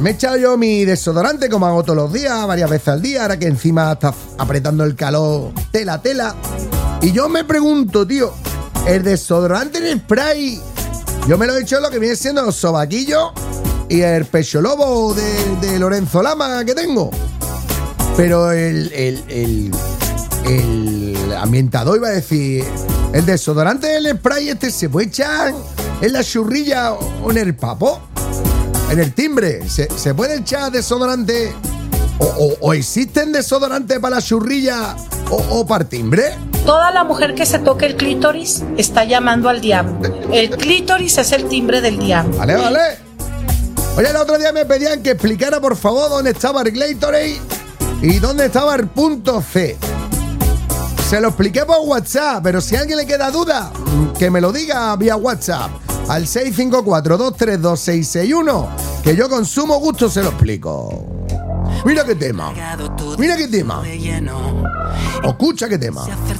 Me he echado yo mi desodorante, como hago todos los días, varias veces al día, ahora que encima está apretando el calor, tela. Y yo me pregunto, tío, el desodorante en spray, yo me lo he hecho lo que viene siendo los sobaquillos y el pecho lobo de Lorenzo Lama que tengo. Pero el ambientador, iba a decir, el desodorante del spray se puede echar en la churrilla o en el papo, en el timbre. ¿Se puede echar desodorante o existen desodorantes para la churrilla o para el timbre? Toda la mujer que se toque el clítoris está llamando al diablo. El clítoris es el timbre del diablo. Vale. Oye, el otro día me pedían que explicara, por favor, dónde estaba el clítoris y dónde estaba el punto C. Se lo expliqué por WhatsApp, pero si a alguien le queda duda, que me lo diga vía WhatsApp al 654-232-661, que yo con sumo gusto se lo explico. Mira qué tema. Escucha qué tema.